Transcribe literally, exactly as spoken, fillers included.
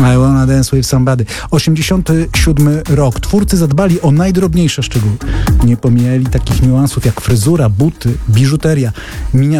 I wanna dance with somebody. osiemdziesiąty siódmy rok. Twórcy zadbali o najdrobniejsze szczegóły. Nie pomijali takich niuansów jak fryzura, buty, biżuteria,